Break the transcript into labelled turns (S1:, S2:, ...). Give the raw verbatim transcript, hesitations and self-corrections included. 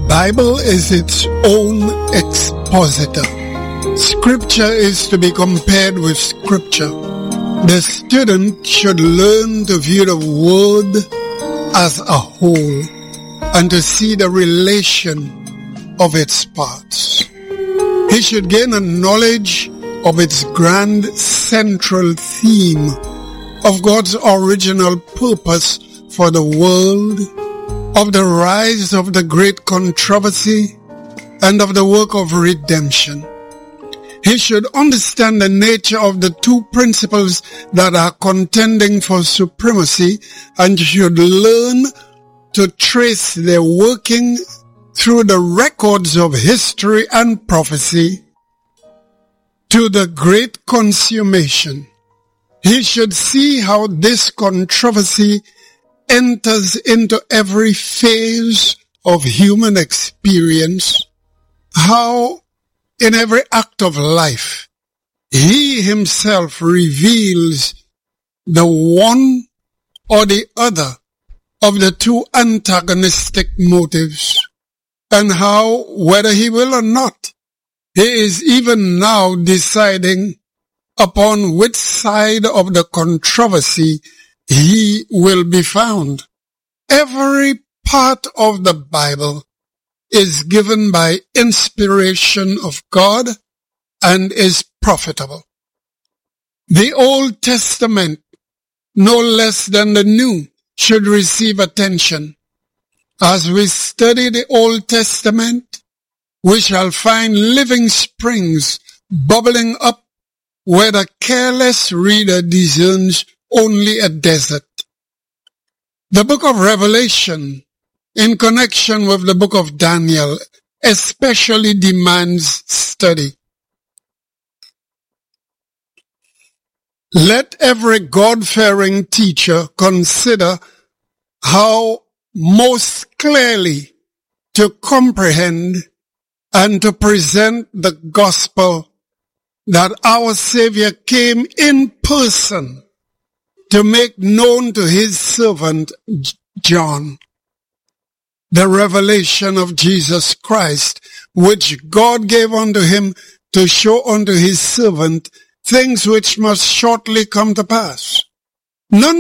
S1: Bible is its own expositor. Scripture is to be compared with Scripture. The student should learn to view the Word as a whole and to see the relation of its parts. He should gain a knowledge of its grand central theme of God's original purpose for the world, of the rise of the great controversy, and of the work of redemption. He should understand the nature of the two principles that are contending for supremacy and should learn to trace their working through the records of history and prophecy to the great consummation. He should see how this controversy enters into every phase of human experience, how in every act of life he himself reveals the one or the other of the two antagonistic motives, and how, whether he will or not, he is even now deciding upon which side of the controversy he will be found. Every part of the Bible is given by inspiration of God and is profitable. The Old Testament, no less than the New, should receive attention. As we study the Old Testament, we shall find living springs bubbling up where the careless reader discerns only a desert. The book of Revelation, in connection with the book of Daniel, especially demands study. Let every God-fearing teacher consider how most clearly to comprehend and to present the gospel that our Savior came in person to make known to his servant John. The revelation of Jesus Christ, which God gave unto him to show unto his servant things which must shortly come to pass. None